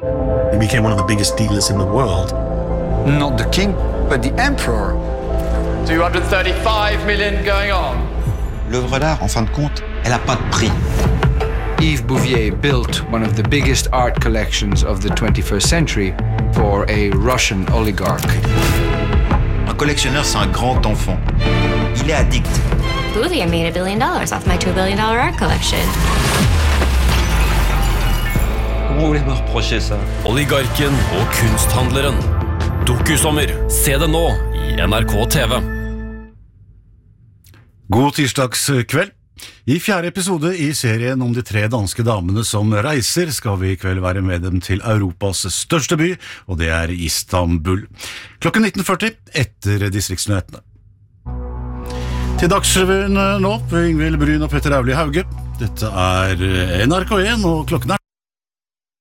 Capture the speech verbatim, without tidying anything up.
He became one of the biggest dealers in the world. Not the king, but the emperor. two hundred thirty-five million going on. L'œuvre d'art, en fin de compte, elle n'a pas de prix. Yves Bouvier built one of the biggest art collections of the twenty-first century for a Russian oligarch. Un collectionneur, c'est un grand enfant. Il est addict. Bouvier made a billion dollars off my two billion dollar art collection. Comment voulez-vous me reprocher ça? Oligarken og kunsthandleren. Dokusommer. Se det nå i N R K T V. God tirsdagskveld. I fjerde episode i serien om de tre danske damene som reiser, skal vi i kveld være med dem til Europas største by, og det er Istanbul. Klokken nitten førti etter distriktsnyhetene. Til Dagsrevyen nå, Ingvild Bryn og Petter Auli Hauge. Dette er N R K en, og klokken er